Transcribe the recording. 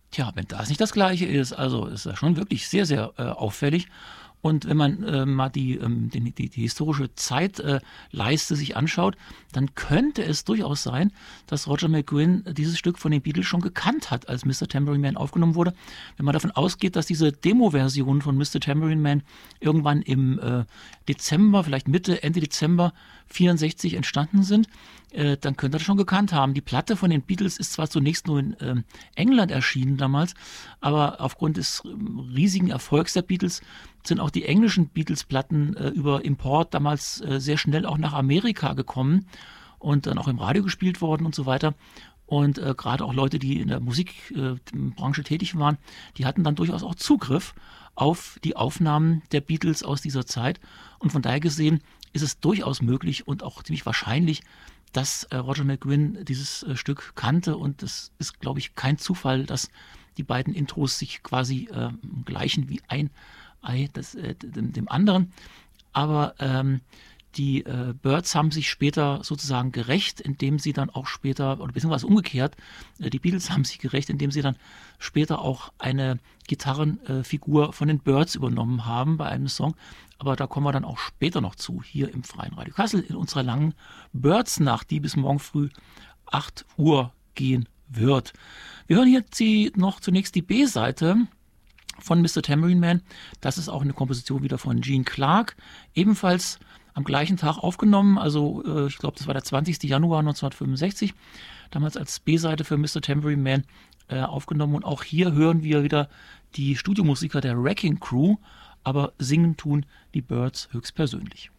Tja, wenn das nicht das Gleiche ist, also ist das schon wirklich sehr, sehr auffällig. Und wenn man mal die historische Zeitleiste sich anschaut, dann könnte es durchaus sein, dass Roger McGuinn dieses Stück von den Beatles schon gekannt hat, als Mr. Tambourine Man aufgenommen wurde. Wenn man davon ausgeht, dass diese Demo-Version von Mr. Tambourine Man irgendwann im Dezember, vielleicht Mitte, Ende Dezember 64 entstanden sind, dann könnte er das schon gekannt haben. Die Platte von den Beatles ist zwar zunächst nur in England erschienen damals, aber aufgrund des riesigen Erfolgs der Beatles sind auch die englischen Beatles-Platten über Import damals sehr schnell auch nach Amerika gekommen und dann auch im Radio gespielt worden und so weiter. Und gerade auch Leute, die in der Musikbranche tätig waren, die hatten dann durchaus auch Zugriff auf die Aufnahmen der Beatles aus dieser Zeit. Und von daher gesehen ist es durchaus möglich und auch ziemlich wahrscheinlich, dass Roger McGuinn dieses Stück kannte. Und es ist, glaube ich, kein Zufall, dass die beiden Intros sich quasi gleichen wie ein Ei dem anderen. Aber die Byrds haben sich später sozusagen gerecht, indem sie dann auch später, oder beziehungsweise umgekehrt, die Beatles haben sich gerecht, indem sie dann später auch eine Gitarrenfigur von den Byrds übernommen haben bei einem Song. Aber da kommen wir dann auch später noch zu, hier im Freien Radio Kassel, in unserer langen Byrds-Nacht, die bis morgen früh 8 Uhr gehen wird. Wir hören hier noch zunächst die B-Seite von Mr. Tambourine Man. Das ist auch eine Komposition wieder von Gene Clark, ebenfalls am gleichen Tag aufgenommen, also ich glaube, das war der 20. Januar 1965, damals als B-Seite für Mr. Tambourine Man aufgenommen. Und auch hier hören wir wieder die Studiomusiker der Wrecking Crew, aber singen tun die Byrds höchstpersönlich.